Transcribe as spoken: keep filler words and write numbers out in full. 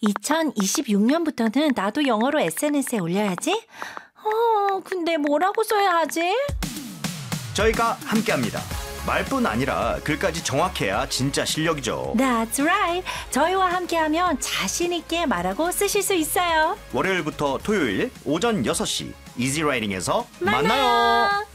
이천이십육 년부터는 나도 영어로 에스엔에스에 올려야지. 어, 근데 뭐라고 써야 하지? 저희가 함께합니다. 말뿐 아니라 글까지 정확해야 진짜 실력이죠. That's right. 저희와 함께하면 자신 있게 말하고 쓰실 수 있어요. 월요일부터 토요일 오전 여섯 시 이지라이팅에서 만나요. 만나요.